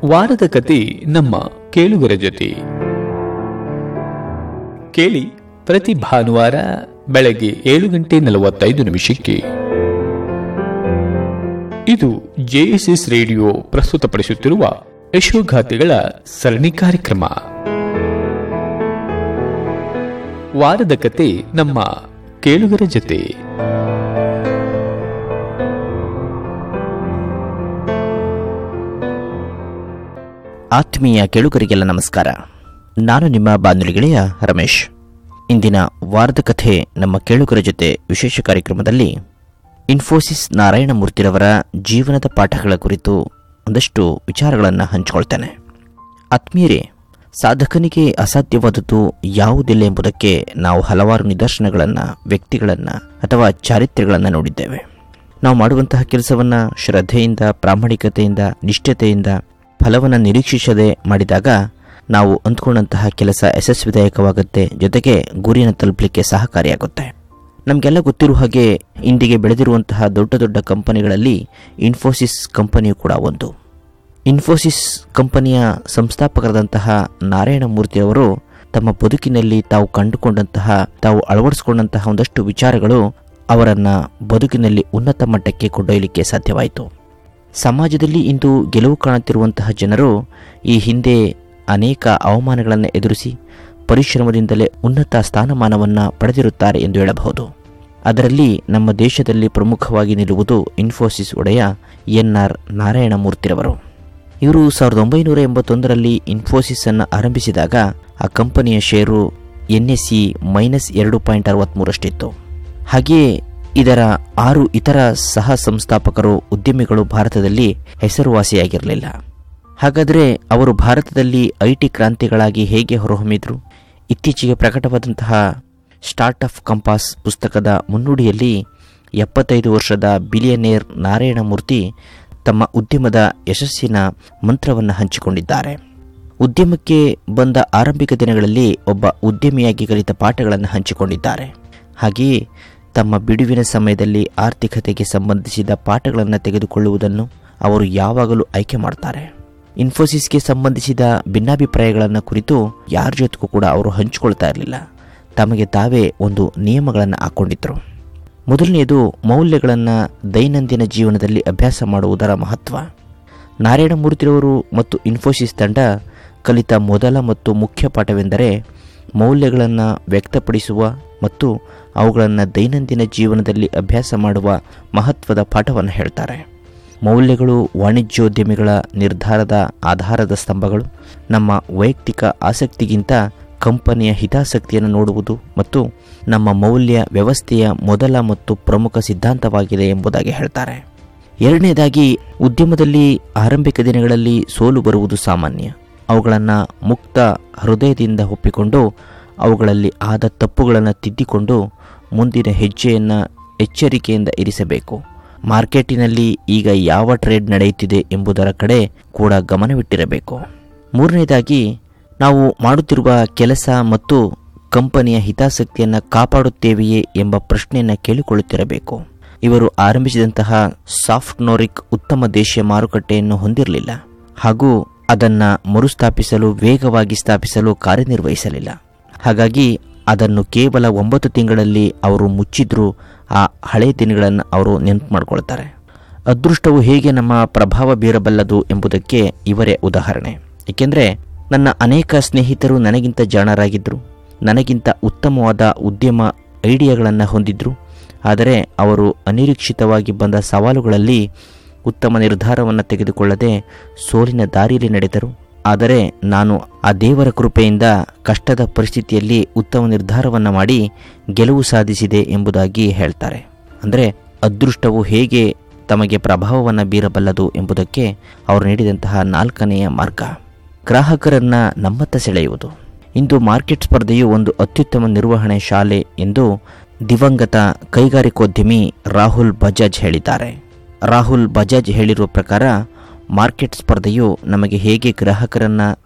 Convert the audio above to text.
ವಾರದ ಕತೆ ನಮ್ಮ ಕೇಳುಗರ ಜೊತೆ ಕೇಳಿ ಪ್ರತಿ ಭಾನುವಾರ ಬೆಳಗ್ಗೆ 7:45 ಇದು ಜೆಎಸ್ಎಸ್ ರೇಡಿಯೋ ಪ್ರಸ್ತುತಪಡಿಸುತ್ತಿರುವ ಯಶೋಗಾಥೆಗಳ ಸರಣಿ ಕಾರ್ಯಕ್ರಮ. ವಾರದ ಕತೆ ನಮ್ಮ ಕೇಳುಗರ ಜೊತೆ. ಆತ್ಮೀಯ ಕೇಳುಗರಿಗೆಲ್ಲ ನಮಸ್ಕಾರ. ನಾನು ನಿಮ್ಮ ಬಾನುಲಿ ಗೆಳೆಯ ರಮೇಶ್. ಇಂದಿನ ವಾರದ ಕಥೆ ನಮ್ಮ ಕೇಳುಗರ ಜೊತೆ ವಿಶೇಷ ಕಾರ್ಯಕ್ರಮದಲ್ಲಿ ಇನ್ಫೋಸಿಸ್ ನಾರಾಯಣಮೂರ್ತಿರವರ ಜೀವನದ ಪಾಠಗಳ ಕುರಿತು ಒಂದಷ್ಟು ವಿಚಾರಗಳನ್ನು ಹಂಚಿಕೊಳ್ತೇನೆ. ಆತ್ಮೀಯರೇ, ಸಾಧಕನಿಗೆ ಅಸಾಧ್ಯವಾದದ್ದು ಯಾವುದಿಲ್ಲ ಎಂಬುದಕ್ಕೆ ನಾವು ಹಲವಾರು ನಿದರ್ಶನಗಳನ್ನು, ವ್ಯಕ್ತಿಗಳನ್ನು ಅಥವಾ ಚಾರಿತ್ರ್ಯಗಳನ್ನು ನೋಡಿದ್ದೇವೆ. ನಾವು ಮಾಡುವಂತಹ ಕೆಲಸವನ್ನು ಶ್ರದ್ಧೆಯಿಂದ, ಪ್ರಾಮಾಣಿಕತೆಯಿಂದ, ನಿಷ್ಠತೆಯಿಂದ, ಫಲವನ್ನು ನಿರೀಕ್ಷಿಸದೆ ಮಾಡಿದಾಗ ನಾವು ಅಂದ್ಕೊಂಡಂತಹ ಕೆಲಸ ಯಶಸ್ವಿದಾಯಕವಾಗುತ್ತೆ, ಜೊತೆಗೆ ಗುರಿಯನ್ನು ತಲುಪಲಿಕ್ಕೆ ಸಹಕಾರಿಯಾಗುತ್ತೆ. ನಮಗೆಲ್ಲ ಗೊತ್ತಿರುವ ಹಾಗೆ ಇಂದಿಗೆ ಬೆಳೆದಿರುವಂತಹ ದೊಡ್ಡ ದೊಡ್ಡ ಕಂಪನಿಗಳಲ್ಲಿ ಇನ್ಫೋಸಿಸ್ ಕಂಪನಿಯು ಕೂಡ ಒಂದು. ಇನ್ಫೋಸಿಸ್ ಕಂಪನಿಯ ಸಂಸ್ಥಾಪಕರಾದಂತಹ ನಾರಾಯಣಮೂರ್ತಿಯವರು ತಮ್ಮ ಬದುಕಿನಲ್ಲಿ ತಾವು ಕಂಡುಕೊಂಡಂತಹ, ತಾವು ಅಳವಡಿಸಿಕೊಂಡಂತಹ ಒಂದಷ್ಟು ವಿಚಾರಗಳು ಅವರನ್ನು ಬದುಕಿನಲ್ಲಿ ಉನ್ನತ ಮಟ್ಟಕ್ಕೆ ಕೊಂಡೊಯ್ಯಲಿಕ್ಕೆ ಸಾಧ್ಯವಾಯಿತು. ಸಮಾಜದಲ್ಲಿ ಇಂದು ಗೆಲುವು ಕಾಣುತ್ತಿರುವಂತಹ ಜನರು ಈ ಹಿಂದೆ ಅನೇಕ ಅವಮಾನಗಳನ್ನು ಎದುರಿಸಿ ಪರಿಶ್ರಮದಿಂದಲೇ ಉನ್ನತ ಸ್ಥಾನಮಾನವನ್ನು ಪಡೆದಿರುತ್ತಾರೆ ಎಂದು ಹೇಳಬಹುದು. ಅದರಲ್ಲಿ ನಮ್ಮ ದೇಶದಲ್ಲಿ ಪ್ರಮುಖವಾಗಿ ನಿಲ್ಲುವುದು ಇನ್ಫೋಸಿಸ್ ಒಡೆಯ NR ನಾರಾಯಣಮೂರ್ತಿರವರು. ಇವರು 1981ರಲ್ಲಿ ಇನ್ಫೋಸಿಸ್ ಅನ್ನು ಆರಂಭಿಸಿದಾಗ ಆ ಕಂಪನಿಯ ಷೇರು NSE -2.63 ಹಾಗೆಯೇ ಇದರ 6 ಇತರ ಸಹ ಸಂಸ್ಥಾಪಕರು, ಉದ್ಯಮಿಗಳು ಭಾರತದಲ್ಲಿ ಹೆಸರುವಾಸಿಯಾಗಿರಲಿಲ್ಲ. ಹಾಗಾದರೆ ಅವರು ಭಾರತದಲ್ಲಿ IT ಕ್ರಾಂತಿಗಳಾಗಿ ಹೇಗೆ ಹೊರಹೊಮ್ಮಿದ್ರು? ಇತ್ತೀಚೆಗೆ ಪ್ರಕಟವಾದಂತಹ ಸ್ಟಾರ್ಟ್ಅಪ್ ಕಂಪಾಸ್ ಪುಸ್ತಕದ ಮುನ್ನುಡಿಯಲ್ಲಿ 75 ವರ್ಷದ ಬಿಲಿಯನೇರ್ ನಾರಾಯಣಮೂರ್ತಿ ತಮ್ಮ ಉದ್ಯಮದ ಯಶಸ್ಸಿನ ಮಂತ್ರವನ್ನು ಹಂಚಿಕೊಂಡಿದ್ದಾರೆ. ಉದ್ಯಮಕ್ಕೆ ಬಂದ ಆರಂಭಿಕ ದಿನಗಳಲ್ಲಿ ಒಬ್ಬ ಉದ್ಯಮಿಯಾಗಿ ಕಲಿತ ಪಾಠಗಳನ್ನು ಹಂಚಿಕೊಂಡಿದ್ದಾರೆ. ಹಾಗೆಯೇ ತಮ್ಮ ಬಿಡುವಿನ ಸಮಯದಲ್ಲಿ ಆರ್ಥಿಕತೆಗೆ ಸಂಬಂಧಿಸಿದ ಪಾಠಗಳನ್ನು ತೆಗೆದುಕೊಳ್ಳುವುದನ್ನು ಅವರು ಯಾವಾಗಲೂ ಆಯ್ಕೆ ಮಾಡ್ತಾರೆ. ಇನ್ಫೋಸಿಸ್ಗೆ ಸಂಬಂಧಿಸಿದ ಭಿನ್ನಾಭಿಪ್ರಾಯಗಳನ್ನು ಕುರಿತು ಯಾರ ಜೊತೆಗೂ ಕೂಡ ಅವರು ಹಂಚಿಕೊಳ್ತಾ ಇರಲಿಲ್ಲ. ತಮಗೆ ತಾವೇ ಒಂದು ನಿಯಮಗಳನ್ನು ಹಾಕ್ಕೊಂಡಿದ್ದರು. ಮೊದಲನೆಯದು ಮೌಲ್ಯಗಳನ್ನು ದೈನಂದಿನ ಜೀವನದಲ್ಲಿ ಅಭ್ಯಾಸ ಮಾಡುವುದರ ಮಹತ್ವ. ನಾರಾಯಣಮೂರ್ತಿರವರು ಮತ್ತು ಇನ್ಫೋಸಿಸ್ ತಂಡ ಕಲಿತ ಮೊದಲ ಮತ್ತು ಮುಖ್ಯ ಪಾಠವೆಂದರೆ ಮೌಲ್ಯಗಳನ್ನು ವ್ಯಕ್ತಪಡಿಸುವ ಮತ್ತು ಅವುಗಳನ್ನು ದೈನಂದಿನ ಜೀವನದಲ್ಲಿ ಅಭ್ಯಾಸ ಮಾಡುವ ಮಹತ್ವದ ಪಾಠವನ್ನು ಹೇಳ್ತಾರೆ. ಮೌಲ್ಯಗಳು ವಾಣಿಜ್ಯೋದ್ಯಮಿಗಳ ನಿರ್ಧಾರದ ಆಧಾರದ ಸ್ತಂಭಗಳು. ನಮ್ಮ ವೈಯಕ್ತಿಕ ಆಸಕ್ತಿಗಿಂತ ಕಂಪನಿಯ ಹಿತಾಸಕ್ತಿಯನ್ನು ನೋಡುವುದು ಮತ್ತು ನಮ್ಮ ಮೌಲ್ಯ ವ್ಯವಸ್ಥೆಯ ಮೊದಲ ಮತ್ತು ಪ್ರಮುಖ ಸಿದ್ಧಾಂತವಾಗಿದೆ ಎಂಬುದಾಗಿ ಹೇಳ್ತಾರೆ. ಎರಡನೇದಾಗಿ, ಉದ್ಯಮದಲ್ಲಿ ಆರಂಭಿಕ ದಿನಗಳಲ್ಲಿ ಸೋಲು ಬರುವುದು ಸಾಮಾನ್ಯ. ಅವುಗಳನ್ನು ಮುಕ್ತ ಹೃದಯದಿಂದ ಒಪ್ಪಿಕೊಂಡು ಅವುಗಳಲ್ಲಿ ಆದ ತಪ್ಪುಗಳನ್ನು ತಿದ್ದಿಕೊಂಡು ಮುಂದಿನ ಹೆಜ್ಜೆಯನ್ನು ಎಚ್ಚರಿಕೆಯಿಂದ ಇರಿಸಬೇಕು. ಮಾರ್ಕೆಟಿನಲ್ಲಿ ಈಗ ಯಾವ ಟ್ರೇಡ್ ನಡೆಯುತ್ತಿದೆ ಎಂಬುದರ ಕಡೆ ಕೂಡ ಗಮನವಿಟ್ಟಿರಬೇಕು. ಮೂರನೇದಾಗಿ, ನಾವು ಮಾಡುತ್ತಿರುವ ಕೆಲಸ ಮತ್ತು ಕಂಪನಿಯ ಹಿತಾಸಕ್ತಿಯನ್ನು ಕಾಪಾಡುತ್ತೇವೆಯೇ ಎಂಬ ಪ್ರಶ್ನೆಯನ್ನು ಕೇಳಿಕೊಳ್ಳುತ್ತಿರಬೇಕು. ಇವರು ಆರಂಭಿಸಿದಂತಹ ಸಾಫ್ಟ್ನೋರಿಕ್ ಉತ್ತಮ ದೇಶೀಯ ಮಾರುಕಟ್ಟೆಯನ್ನು ಹೊಂದಿರಲಿಲ್ಲ ಹಾಗೂ ಅದನ್ನು ಮರುಸ್ಥಾಪಿಸಲು, ವೇಗವಾಗಿ ಸ್ಥಾಪಿಸಲು ಕಾರ್ಯನಿರ್ವಹಿಸಲಿಲ್ಲ. ಹಾಗಾಗಿ ಅದನ್ನು ಕೇವಲ 9 ತಿಂಗಳಲ್ಲಿ ಅವರು ಮುಚ್ಚಿದ್ರೂ ಆ ಹಳೆಯ ದಿನಗಳನ್ನು ಅವರು ನೆನಪು ಮಾಡಿಕೊಳ್ತಾರೆ. ಅದೃಷ್ಟವು ಹೇಗೆ ನಮ್ಮ ಪ್ರಭಾವ ಬೀರಬಲ್ಲದು ಎಂಬುದಕ್ಕೆ ಇವರೇ ಉದಾಹರಣೆ. ಏಕೆಂದರೆ ನನ್ನ ಅನೇಕ ಸ್ನೇಹಿತರು ನನಗಿಂತ ಜಾಣರಾಗಿದ್ದರು, ನನಗಿಂತ ಉತ್ತಮವಾದ ಉದ್ಯಮ ಐಡಿಯಾಗಳನ್ನು ಹೊಂದಿದ್ರು. ಆದರೆ ಅವರು ಅನಿರೀಕ್ಷಿತವಾಗಿ ಬಂದ ಸವಾಲುಗಳಲ್ಲಿ ಉತ್ತಮ ನಿರ್ಧಾರವನ್ನು ತೆಗೆದುಕೊಳ್ಳದೆ ಸೋಲಿನ ದಾರಿಯಲ್ಲಿ ನಡೆದರು. ಆದರೆ ನಾನು ಆ ದೇವರ ಕೃಪೆಯಿಂದ ಕಷ್ಟದ ಪರಿಸ್ಥಿತಿಯಲ್ಲಿ ಉತ್ತಮ ನಿರ್ಧಾರವನ್ನು ಮಾಡಿ ಗೆಲುವು ಸಾಧಿಸಿದೆ ಎಂಬುದಾಗಿ ಹೇಳ್ತಾರೆ. ಅಂದರೆ ಅದೃಷ್ಟವು ಹೇಗೆ ತಮಗೆ ಪ್ರಭಾವವನ್ನು ಬೀರಬಲ್ಲದು ಎಂಬುದಕ್ಕೆ ಅವರು ನೀಡಿದಂತಹ 4ನೆಯ ಮಾರ್ಗ ಗ್ರಾಹಕರನ್ನು ನಮ್ಮತ್ತ ಸೆಳೆಯುವುದು. ಇಂದು ಮಾರ್ಕೆಟ್ ಸ್ಪರ್ಧೆಯು ಒಂದು ಅತ್ಯುತ್ತಮ ನಿರ್ವಹಣೆ ಶಾಲೆ ಎಂದು ದಿವಂಗತ ಕೈಗಾರಿಕೋದ್ಯಮಿ ರಾಹುಲ್ ಬಜಾಜ್ ಹೇಳಿದ್ದಾರೆ. ರಾಹುಲ್ ಬಜಾಜ್ ಹೇಳಿರುವ ಪ್ರಕಾರ ಮಾರ್ಕೆಟ್ ಸ್ಪರ್ಧೆಯು ನಮಗೆ ಹೇಗೆ ಗ್ರಾಹಕರನ್ನು